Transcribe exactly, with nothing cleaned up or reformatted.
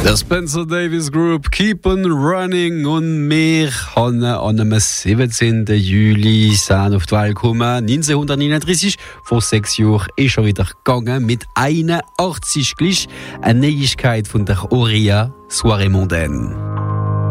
Der Spencer Davis Group Keep on Running und wir haben am siebzehnten Juli sind auf die Welt gekommen. neunzehnhundertneununddreißig, vor sechs Jahren, ist schon wieder gegangen mit einundachtzig gleich. Eine Neuigkeit von der Auria Soirée Mondaine.